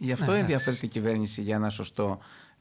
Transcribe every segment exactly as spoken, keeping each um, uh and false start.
Γι' αυτό ναι, ενδιαφέρεται η κυβέρνηση για ένα σωστό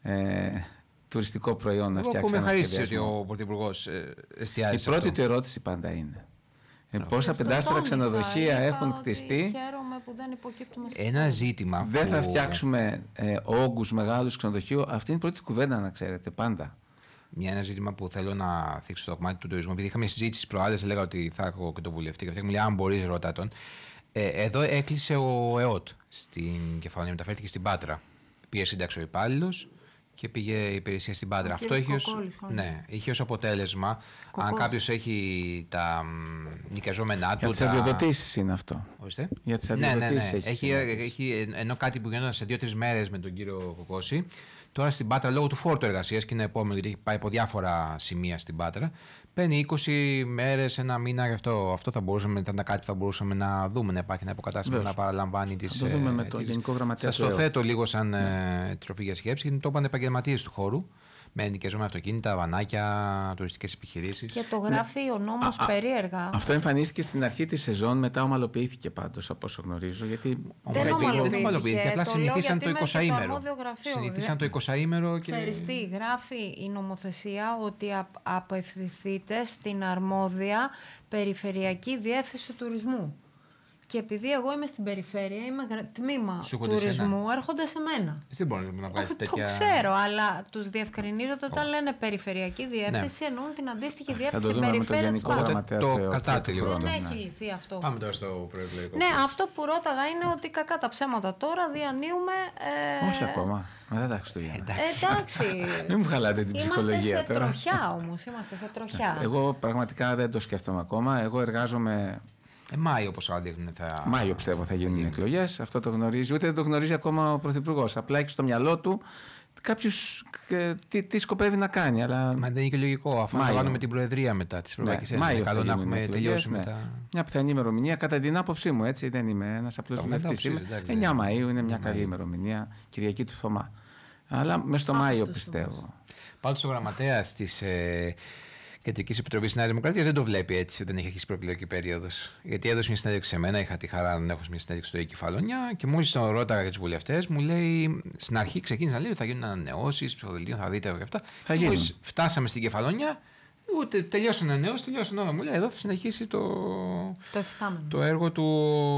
ε, τουριστικό προϊόν να φτιάξει. Εγώ με χαρίσει ότι ο Πρωθυπουργός ε, εστιάζει. Η σε πρώτη αυτό. του ερώτηση πάντα είναι. Ε, πόσα Στο πεντάστερα τόνισα, ξενοδοχεία είπα έχουν ότι χτιστεί. Χαίρομαι που δεν υποκύπτουμε σε Ένα αυτό. ζήτημα. Δεν που... θα φτιάξουμε ε, όγκους μεγάλους ξενοδοχείου. Αυτή είναι η πρώτη κουβέντα, να ξέρετε, πάντα. Μια, ένα ζήτημα που θέλω να θίξω στο κομμάτι του τουρισμού. Επειδή είχαμε συζήτηση προάλλες, έλεγα ότι θα έχω και το βουλευτή και αυτή μου λέει: αν μπορεί, ρώτα τον. Ε, εδώ έκλεισε ο ΕΟΤ στην Κεφαλονία, μεταφέρθηκε στην Πάτρα. Πήγε σύνταξη ο υπάλληλος και πήγε η υπηρεσία στην Πάτρα. Ο Αυτό είχε ως, Κοκόλης, ναι, είχε ως αποτέλεσμα, Κοκός. αν κάποιος έχει τα νοικιαζόμενά του. Για τις τα... αδειοδοτήσεις είναι αυτό. Ορίστε. Για τις Ναι, ναι, ναι. αδειοδοτήσεις Έχει, έχει, έχει, ενώ κάτι που γινόταν σε δύο-τρεις μέρες με τον κύριο Κοκώση, τώρα στην Πάτρα λόγω του φόρτου εργασίας και είναι επόμενο γιατί έχει πάει από διάφορα σημεία στην Πάτρα, παίρνει είκοσι μέρες, ένα μήνα. Γι' αυτό, αυτό θα μπορούσαμε, θα ήταν κάτι που θα μπορούσαμε να δούμε, να υπάρχει ένα υποκατάστημα Βεβαίως. να παραλαμβάνει τις. Θα το δούμε με ε, το τις... Γενικό Γραμματέα. Σας το θέτω λίγο σαν ναι. ε, τροφή για σκέψη, γιατί το είπαν επαγγελματίες του χώρου. Με ενοικιαζόμενα αυτοκίνητα, βανάκια, τουριστικές επιχειρήσεις. Και το γράφει ναι. ο νόμος Α, περίεργα. Αυτό εμφανίστηκε στην αρχή της σεζόν, μετά ομαλοποιήθηκε πάντως από όσο γνωρίζω. Γιατί δεν ομαλοποιήθηκε. Απλά συνηθίσαν το εικοσαήμερο. Συνηθίσαν το εικοσαήμερο και. Ξέρεις τι, γράφει η νομοθεσία ότι απευθυνθείτε στην αρμόδια περιφερειακή διεύθυνση τουρισμού. Και επειδή εγώ είμαι στην περιφέρεια, είμαι τμήμα τουρισμού, έρχονται σε μένα. Δεν μπορεί να βγάλει τέτοια. Το ξέρω, αλλά τους διευκρινίζω ότι όταν λένε περιφερειακή διεύθυνση, ναι. εννοούν την αντίστοιχη διεύθυνση στην περιφέρεια της Πάτρας. Το κρατάτε λίγο. Δεν έχει λυθεί αυτό. Πάμε τώρα στο προεκλογικό. Ναι, αυτό που ρώταγα είναι ότι κακά τα ψέματα τώρα διανύουμε. Ε... Όχι ακόμα. Μετά τα Χριστούγεννα. Εντάξει. Μην μου βγάλατε την ψυχολογία τώρα. Είμαστε σε τροχιά όμως. Είμαστε σε τροχιά. Εγώ πραγματικά δεν το σκέφτομαι ακόμα. Εγώ εργάζομαι. Ε, Μάιο, όπως άλλα δείχνουν. Θα... Μάιο πιστεύω θα γίνουν οι εκλογές. Αυτό το γνωρίζει. Ούτε δεν το γνωρίζει ακόμα ο Πρωθυπουργός. Απλά έχει στο μυαλό του κάποιους τι, τι σκοπεύει να κάνει. Αλλά... Μα δεν είναι και λογικό. Αφού θα βάλουμε την Προεδρία μετά τη Ευρωπαϊκή Ένωση. Μάιο καλό θα να έχουμε τελειώσει ναι. μετά. Μια πιθανή ημερομηνία, κατά την άποψή μου, έτσι δεν είμαι ένας απλός βουλευτής. εννιά Μαΐου είναι μια καλή ημερομηνία, Κυριακή του Θωμά. Αλλά μες στο Μάιο πιστεύω. Πάντως ο γραμματέας της ε, Κεντρικής Επιτροπής της Νέας Δημοκρατίας δεν το βλέπει έτσι όταν έχει αρχίσει η προεκλογική περίοδος. Γιατί έδωσε μια συνέντευξη σε μένα, είχα τη χαρά να έχω μια συνέντευξη στο Κεφαλονιά και μόλις τον ρώταγα για τους βουλευτές, μου λέει στην αρχή ξεκίνησε να λέει ότι θα γίνουν ανανεώσεις, ψηφοδελτίων, θα δείτε και αυτά. Θα και γίνουν. Φτάσαμε στην Κεφαλονιά, ούτε τελειώσαν ανανεώσεις, τελειώσαν όλα. Μου λέει εδώ θα συνεχίσει το, το, το έργο του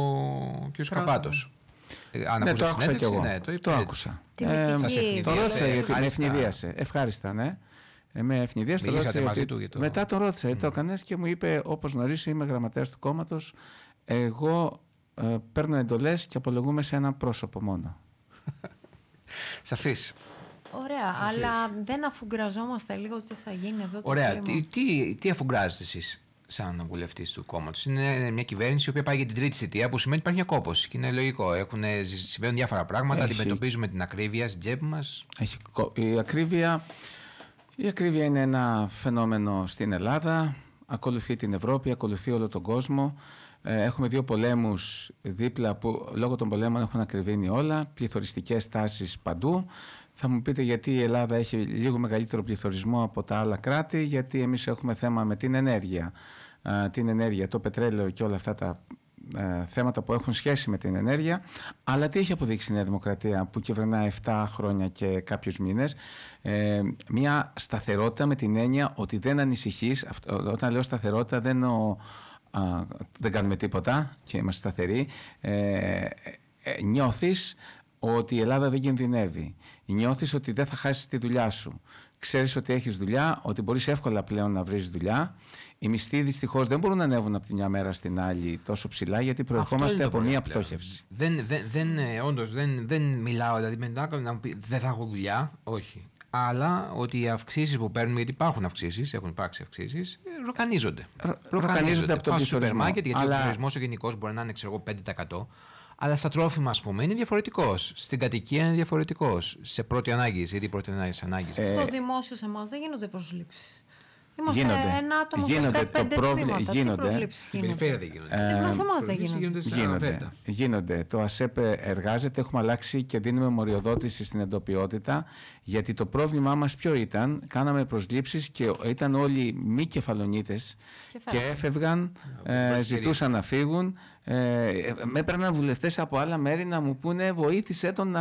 κ. Καπάτος. Ναι, το άκουσα κι εγώ. Ναι, το, το άκουσα. Ε, το ρώτησα γιατί με ευνηδίασε. Ευχάριστα, ναι. Ε, με ευνηδίασε. Το ρώτησα γιατί... του, το... Μετά τον ρώτησα γιατί mm. το έκανες και μου είπε, όπως γνωρίζεις, είμαι γραμματέας του κόμματος. Εγώ ε, παίρνω εντολές και απολογούμε σε ένα πρόσωπο μόνο. Σαφής. Ωραία, Σαφής. Αλλά δεν αφουγκραζόμαστε λίγο τι θα γίνει εδώ το Ωραία, κλίμα. τι, τι, τι αφουγκράζεστε εσείς σαν βουλευτής του κόμματος? Είναι μια κυβέρνηση η οποία πάει για την τρίτη θητεία, που σημαίνει ότι υπάρχει μια κόπωση και είναι λογικό. Έχουν, συμβαίνουν διάφορα πράγματα, έχει... αντιμετωπίζουμε την ακρίβεια στην τσέπη μας. Έχει... Η ακρίβεια... Η ακρίβεια είναι ένα φαινόμενο στην Ελλάδα, ακολουθεί την Ευρώπη, ακολουθεί όλο τον κόσμο. Έχουμε δύο πολέμους δίπλα που λόγω των πολέμων έχουν ακριβήνει όλα, πληθωριστικές τάσεις παντού. Θα μου πείτε γιατί η Ελλάδα έχει λίγο μεγαλύτερο πληθωρισμό από τα άλλα κράτη, γιατί εμείς έχουμε θέμα με την ενέργεια, την ενέργεια, το πετρέλαιο και όλα αυτά τα ε, θέματα που έχουν σχέση με την ενέργεια. Αλλά τι έχει αποδείξει η Νέα Δημοκρατία που κυβερνά επτά χρόνια και κάποιους μήνες? Ε, μια σταθερότητα με την έννοια ότι δεν ανησυχείς. Όταν λέω σταθερότητα δεν εννοώ Α, δεν κάνουμε τίποτα και είμαστε σταθεροί. Ε, ε, ε, νιώθεις ότι η Ελλάδα δεν κινδυνεύει. Νιώθεις ότι δεν θα χάσεις τη δουλειά σου. Ξέρεις ότι έχεις δουλειά, ότι μπορείς εύκολα πλέον να βρεις δουλειά. Οι μισθοί δυστυχώς δεν μπορούν να ανέβουν από τη μια μέρα στην άλλη τόσο ψηλά, γιατί προερχόμαστε από μια πτώχευση. Δεν, δεν, δεν, όντως δεν, δεν μιλάω, δηλαδή μετά να μου πει δεν θα έχω δουλειά, όχι. Αλλά ότι οι αυξήσεις που παίρνουμε, γιατί υπάρχουν αυξήσεις, έχουν υπάρξει αυξήσεις, ροκανίζονται. Ρο, ροκανίζονται από τον πληθωρισμό. Σούπερ μάρκετ, γιατί αλλά... ο πληθωρισμός ο γενικός μπορεί να είναι ξέρω, πέντε τοις εκατό, αλλά στα τρόφιμα, ας πούμε, είναι διαφορετικός. Στην κατοικία είναι διαφορετικός. Σε πρώτη ανάγκη, ήδη πρώτη ανάγκη. Ε... Στο δημόσιο σε εμάς δεν γίνονται προσλήψεις. Είμαστε γίνονται. ένα άτομο γίνονται. σε πέντε το πρόβλημα γίνονται. Στην περιφέρεια δεν γίνονται. Ε, σε εμάς δεν γίνονται. Γίνονται. γίνονται. Το ΑΣΕΠ εργάζεται. Έχουμε αλλάξει και δίνουμε μοριοδότηση στην εντοπιότητα. Γιατί το πρόβλημά μας ποιο ήταν? Κάναμε προσλήψεις και ήταν όλοι μη κεφαλονίτες και, και έφευγαν, ε, ζητούσαν να φύγουν. Ε, με έπαιρναν βουλευτές από άλλα μέρη να μου πούνε βοήθησε τον